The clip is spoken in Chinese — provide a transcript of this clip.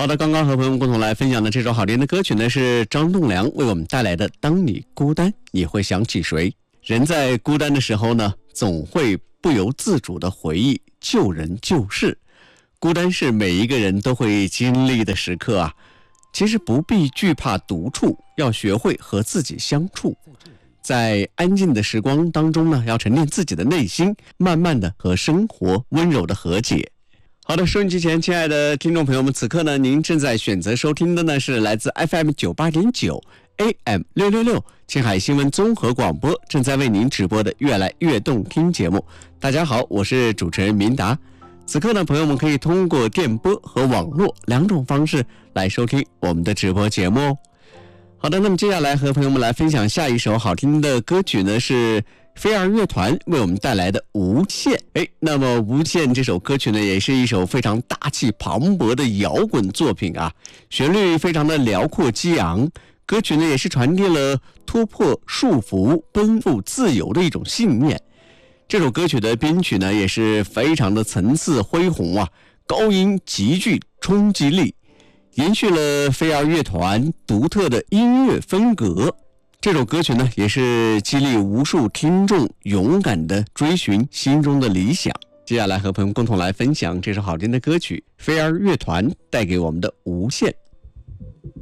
好的，刚刚和朋友们共同来分享的这首好听的歌曲呢，是张栋梁为我们带来的《当你孤单你会想起谁》。人在孤单的时候呢，总会不由自主的回忆旧人旧事。孤单是每一个人都会经历的时刻啊。其实不必惧怕独处，要学会和自己相处。在安静的时光当中呢，要沉淀自己的内心，慢慢的和生活温柔的和解。好的，收音机前亲爱的听众朋友们，此刻呢，您正在选择收听的呢是来自 FM 98.9 AM 666青海新闻综合广播正在为您直播的越来越动听节目。大家好，我是主持人明达。此刻呢，朋友们可以通过电波和网络两种方式来收听我们的直播节目哦。好的，那么接下来和朋友们来分享下一首好听的歌曲呢，是飞儿乐团为我们带来的《无限》。那么《无限》这首歌曲呢，也是一首非常大气磅礴的摇滚作品啊，旋律非常的辽阔激昂，歌曲呢也是传递了突破束缚、奔赴自由的一种信念。这首歌曲的编曲呢也是非常的层次恢宏啊，高音极具冲击力，延续了飞儿乐团独特的音乐风格。这首歌曲呢也是激励无数听众勇敢地追寻心中的理想。接下来和朋友们共同来分享这首好听的歌曲，飞儿乐团带给我们的《无限》。